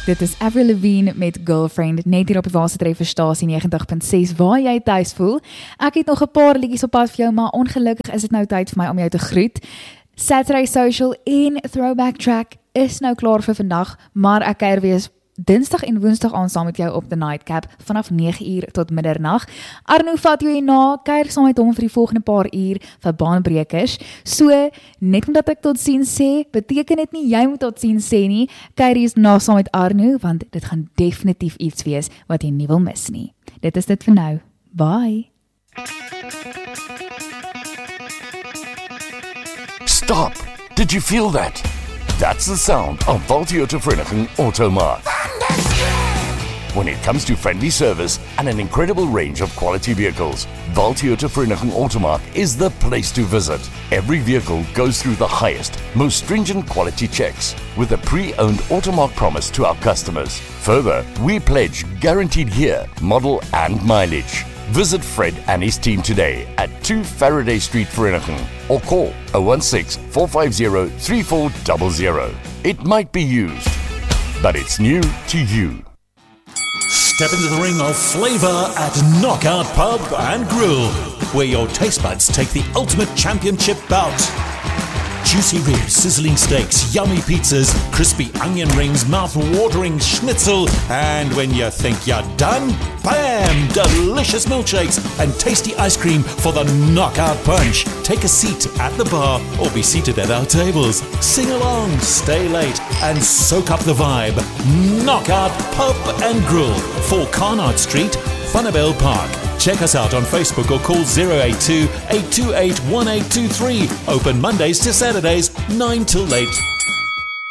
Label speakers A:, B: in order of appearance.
A: Dit is Avril Lavigne met Girlfriend, net hier op die Waase Trefferstasie 90.6, waar jy thuis voel. Ek het nog 'n paar liedjies op pad vir jou, maar ongelukkig is dit nou tyd vir my om jou te groet. Saturday Social en Throwback Track is nou klaar vir vandag, maar ek kuier weer Dinsdag en Woensdag aan saam met jou op The Nightcap vanaf 9 uur tot middernag. Arno vat jou hierna, kuier saam met hom vir die volgende paar uur vir baanbrekers. So, net omdat ek tot ziens sê, beteken dit nie jy moet tot ziens sê nie. Kuier hierna saam met Arno, want dit gaan definitief iets wees wat jy nie wil mis nie. Dit is dit vir nou. Bye!
B: Stop! Did you feel that? That's the sound of Valtoyota Vereniging Automark. When it comes to friendly service and an incredible range of quality vehicles, Valtoyota Vereniging Automark is the place to visit. Every vehicle goes through the highest, most stringent quality checks with a pre-owned Automark promise to our customers. Further, we pledge guaranteed year, model and mileage. Visit Fred and his team today at 2 Faraday Street, Vereniging, or call 016-450-3400. It might be used, but it's new to you.
C: Step into the ring of flavour at Knockout Pub and Grill, where your taste buds take the ultimate championship bout. Juicy ribs, sizzling steaks, yummy pizzas, crispy onion rings, mouth-watering schnitzel, and when you think you're done, bam! Delicious milkshakes and tasty ice cream for the Knockout Punch. Take a seat at the bar or be seated at our tables. Sing along, stay late, and soak up the vibe. Knockout Pub and Grill, 4 Carnard Street, Funnabell Park. Check us out on Facebook or call 082-828-1823. Open Mondays to Saturdays, 9 till 8.